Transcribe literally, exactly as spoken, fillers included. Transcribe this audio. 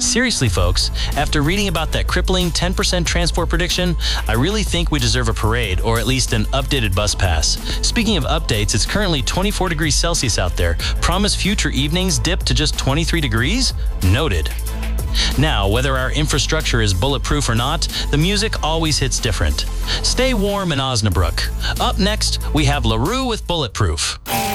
Seriously, folks, after reading about that crippling ten percent transport prediction, I really think we deserve a parade, or at least an updated bus pass. Speaking of updates, it's currently twenty-four degrees Celsius out there. Promise future evenings dip to just twenty-three degrees? Noted. Now, whether our infrastructure is bulletproof or not, the music always hits different. Stay warm in Osnabrück. Up next, we have LaRue with Bulletproof.